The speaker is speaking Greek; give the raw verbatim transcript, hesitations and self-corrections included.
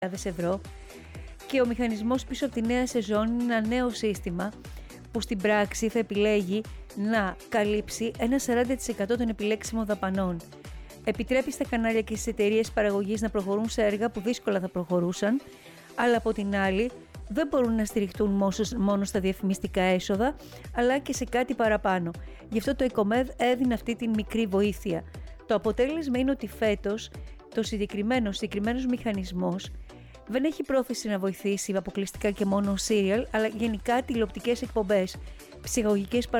ευρώ και ο μηχανισμός πίσω από τη νέα σεζόν είναι ένα νέο σύστημα που στην πράξη θα επιλέγει να καλύψει ένα σαράντα τοις εκατό των επιλέξιμων δαπανών. Επιτρέπει στα κανάλια και στις εταιρείες παραγωγής να προχωρούν σε έργα που δύσκολα θα προχωρούσαν, αλλά από την άλλη δεν μπορούν να στηριχτούν μόνο στα διαφημιστικά έσοδα, αλλά και σε κάτι παραπάνω. Γι' αυτό το Ecomed έδινε αυτή τη μικρή βοήθεια. Το αποτέλεσμα είναι ότι φέτος το συγκεκριμένο, συγκεκριμένος μηχανισμός δεν έχει πρόθεση να βοηθήσει αποκλειστικά και μόνο serial, αλλά γενικά τηλεοπτικές εκπομπές, ψυχαγωγικές